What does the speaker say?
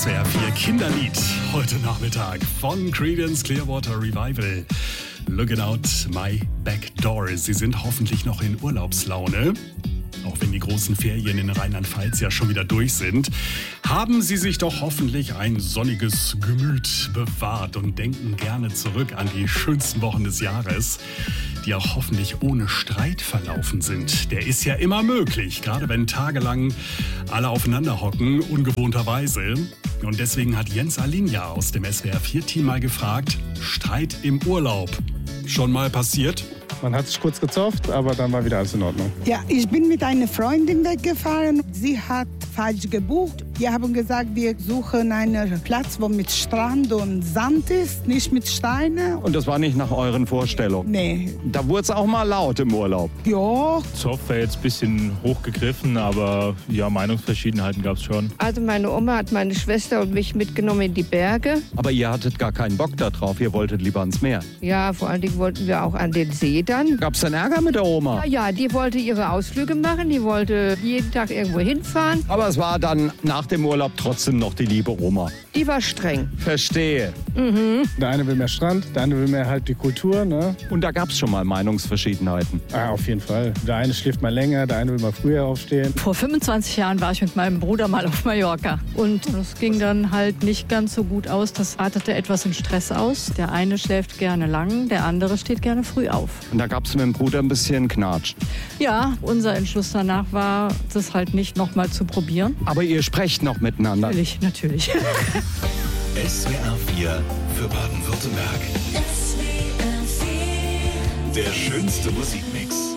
SWR4 Kinderlied heute Nachmittag von Creedence Clearwater Revival. Looking out my back door. Sie sind hoffentlich noch in Urlaubslaune. Auch wenn die großen Ferien in Rheinland-Pfalz ja schon wieder durch sind, haben Sie sich doch hoffentlich ein sonniges Gemüt bewahrt und denken gerne zurück an die schönsten Wochen des Jahres, die auch hoffentlich ohne Streit verlaufen sind. Der ist ja immer möglich, gerade wenn tagelang alle aufeinander hocken, ungewohnterweise. Und deswegen hat Jens Alinja aus dem SWR4-Team mal gefragt, Streit im Urlaub. Schon mal passiert? Man hat sich kurz gezofft, aber dann war wieder alles in Ordnung. Ja, ich bin mit einer Freundin weggefahren. Sie hat falsch gebucht. Wir haben gesagt, wir suchen einen Platz, wo mit Strand und Sand ist, nicht mit Steinen. Und das war nicht nach euren Vorstellungen? Nee. Da wurde es auch mal laut im Urlaub. Ja. Zoff war jetzt ein bisschen hochgegriffen, aber ja, Meinungsverschiedenheiten gab es schon. Also meine Oma hat meine Schwester und mich mitgenommen in die Berge. Aber ihr hattet gar keinen Bock da drauf, ihr wolltet lieber ans Meer. Ja, vor allen Dingen wollten wir auch an den See dann. Gab es dann Ärger mit der Oma? Ja, die wollte ihre Ausflüge machen, die wollte jeden Tag irgendwo hinfahren. Aber es war dann nach dem Urlaub trotzdem noch die liebe Oma. Die war streng. Verstehe. Der eine will mehr Strand, der andere will mehr halt die Kultur, ne? Und da gab es schon mal Meinungsverschiedenheiten. Auf jeden Fall. Der eine schläft mal länger, der eine will mal früher aufstehen. Vor 25 Jahren war ich mit meinem Bruder mal auf Mallorca. Und das ging dann halt nicht ganz so gut aus. Das artete etwas in Stress aus. Der eine schläft gerne lang, der andere steht gerne früh auf. Und da gab es mit dem Bruder ein bisschen Knatsch. Ja, unser Entschluss danach war, das halt nicht nochmal zu probieren. Aber ihr sprecht noch miteinander. Natürlich. SWR4 für Baden-Württemberg. SWR4. Der schönste Musikmix.